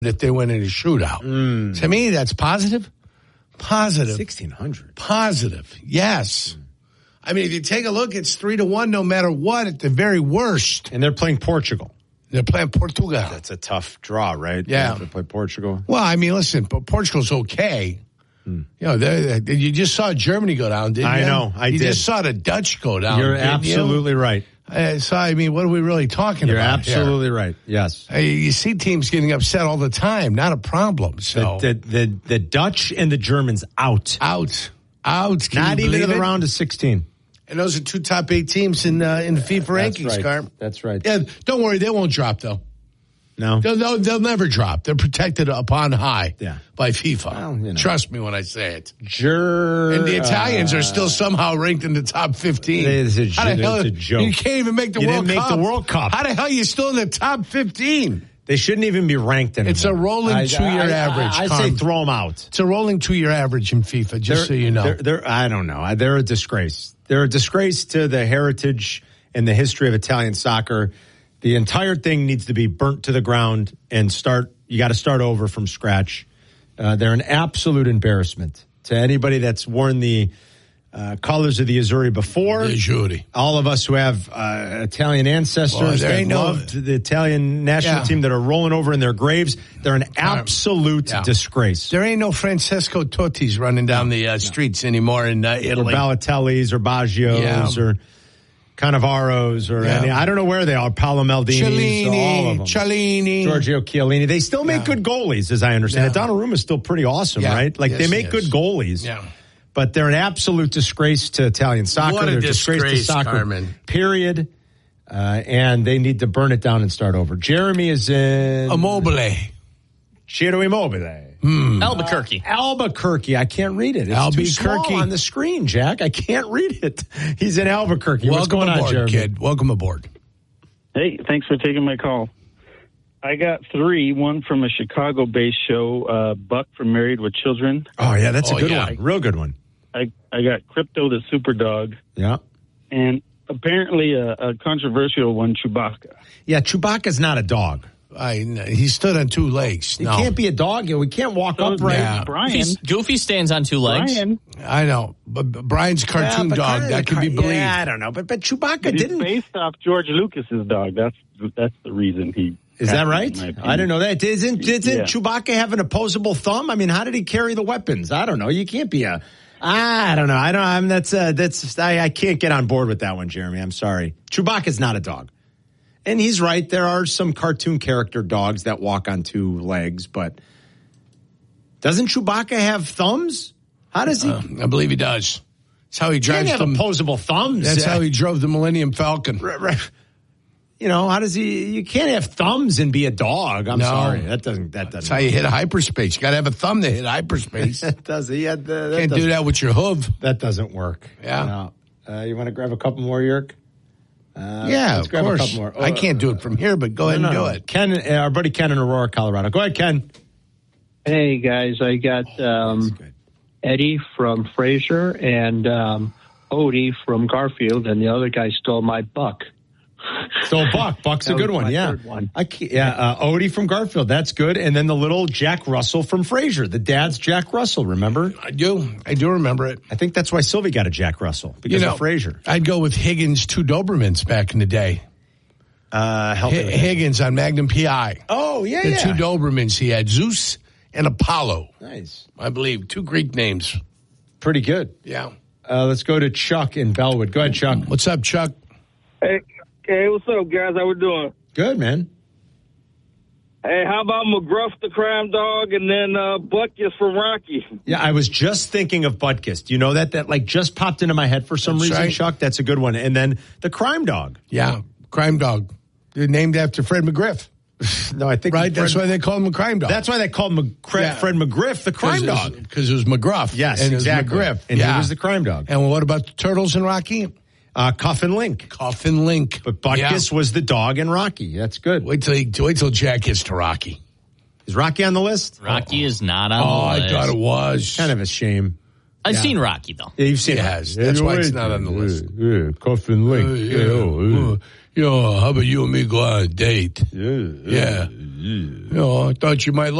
if they win in a shootout. To me, that's positive. Positive. 1,600. Positive. Yes. I mean, if you take a look, it's 3-1 no matter what at the very worst. And they're playing Portugal. They're playing Portugal. That's a tough draw, right? Yeah. They play Portugal. Well, I mean, listen, but Portugal's okay. You know, you just saw Germany go down, didn't you? I know, I did. You just saw the Dutch go down. You're absolutely right. So, I mean, what are we really talking You're about absolutely right. Yes. You see teams getting upset all the time. Not a problem. So The Dutch and the Germans out. Out. Can Not you even believe in the it? round of 16. And those are two top 8 teams in the FIFA rankings, right. Carm. That's right. Yeah, don't worry, they won't drop, though. No. They'll never drop. They're protected upon high by FIFA. Well, you know. Trust me when I say it. And the Italians are still somehow ranked in the top 15. It's a joke. You can't even make the World Cup. You didn't make the World Cup. How the hell are you still in the top 15? They shouldn't even be ranked anymore. It's a rolling 2-year average. I say throw them out. It's a rolling 2-year average in FIFA, just so you know. I don't know. They're a disgrace. They're a disgrace to the heritage and the history of Italian soccer. The entire thing needs to be burnt to the ground and you got to start over from scratch. They're an absolute embarrassment to anybody that's worn the colors of the Azzurri before. The Azzurri. All of us who have Italian ancestors that loved the Italian national team that are rolling over in their graves. They're an absolute disgrace. There ain't no Francesco Totti's running down the streets anymore in Italy. Or Balotellis or Baggios or Cannavaros or any. I don't know where they are. Paolo Maldini, all of them. Cellini, Giorgio Chiellini. They still make good goalies, as I understand it. Donnarumma is still pretty awesome, right? Like they make good goalies. Yeah. But they're an absolute disgrace to Italian soccer. What a they're disgrace to soccer, Carmen. period. And they need to burn it down and start over. Jeremy is in Immobile. Ciro Immobile. Albuquerque. Albuquerque. I can't read it. It's Albuquerque. too small on the screen, Jack. I can't read it. He's in Albuquerque. Welcome What's going aboard, on, Jeremy? kid. Welcome aboard. Hey, thanks for taking my call. I got 3, one from a Chicago-based show, Buck from Married with Children. Oh, yeah, that's a good one. Real good one. I got Crypto the Super Dog. Yeah. And apparently a controversial one, Chewbacca. Yeah, Chewbacca's not a dog. He stood on 2 legs. He can't be a dog. We can't walk upright. Yeah. Brian. Goofy stands on 2 legs. Brian. I know. But Brian's cartoon dog, that can be believed. Yeah, I don't know. But Chewbacca He's didn't. based off George Lucas's dog. That's the reason he. Is that right? I didn't know that. Didn't Chewbacca have an opposable thumb? I mean, how did he carry the weapons? I don't know. You can't be I don't know. I can't get on board with that one, Jeremy. I'm sorry. Chewbacca's not a dog. And he's right. There are some cartoon character dogs that walk on 2 legs, but doesn't Chewbacca have thumbs? How does he? I believe he does. That's how he drives He can't have opposable thumbs. That's how he drove the Millennium Falcon. Right. You know, how does he? You can't have thumbs and be a dog. I'm sorry. That doesn't. That's how you hit hyperspace. You got to have a thumb to hit hyperspace. That does. Can't do that with your hoof. That doesn't work. Yeah. No. You want to grab a couple more, Yerk? Yeah, let's of grab course. A couple more. I can't do it from here, but go ahead and do it. Ken, our buddy Ken in Aurora, Colorado. Go ahead, Ken. Hey, guys. I got Eddie from Frasier and Odie from Garfield, and the other guy stole my buck. So Buck's a good one. Yeah. Odie from Garfield. That's good. And then the little Jack Russell from Frasier. The dad's Jack Russell, remember? I do remember it. I think that's why Sylvie got a Jack Russell, because of Frasier. I'd go with Higgins' 2 Dobermans back in the day. Higgins on Magnum P.I. Oh, yeah, The 2 Dobermans. He had Zeus and Apollo. Nice. I believe 2 Greek names. Pretty good. Yeah. Let's go to Chuck in Bellwood. Go ahead, Chuck. What's up, Chuck? Hey, what's up, guys? How we doing? Good, man. Hey, how about McGruff the Crime Dog and then Butkus from Rocky? Yeah, I was just thinking of Butkus. Do you know that? That like just popped into my head for some reason, right. Chuck. That's a good one. And then the Crime Dog. Yeah, Crime Dog. They're named after Fred McGriff. No, I think that's why they called him a Crime Dog. That's why they called Fred McGriff the Crime Dog, because it was McGruff. Yes, and exactly. It was McGriff, and he was the Crime Dog. And what about the Turtles in Rocky? Cuff and Link. Coffin Link. But Butkus was the dog in Rocky. That's good. Wait till Jack gets to Rocky. Is Rocky on the list? Rocky is not on the list. I thought it was. Kind of a shame. I've seen Rocky, though. Yeah, you've seen He it. has. That's why it's not on the list. Yeah, Coffin Link. How about you and me go on a date? Yeah. I thought you might